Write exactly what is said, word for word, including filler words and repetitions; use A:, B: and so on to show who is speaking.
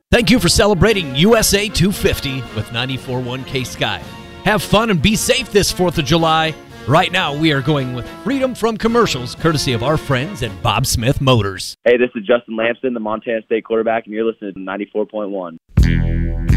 A: Thank you for celebrating U S A two fifty with ninety-four point one K Sky. Have fun and be safe this fourth of July. Right now, we are going with Freedom from Commercials, courtesy of our friends at Bob Smith Motors.
B: Hey, this is Justin Lamson, the Montana State quarterback, and you're listening to ninety-four point one.